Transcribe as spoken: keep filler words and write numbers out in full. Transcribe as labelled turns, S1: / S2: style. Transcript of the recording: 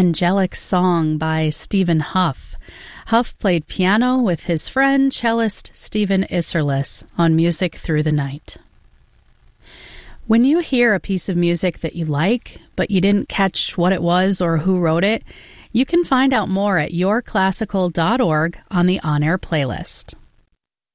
S1: Angelic Song by Stephen Huff. Huff played piano with his friend, cellist Stephen Isserlis on Music Through the Night. When you hear a piece of music that you like, but you didn't catch what it was or who wrote it, you can find out more at your classical dot org on the On Air playlist.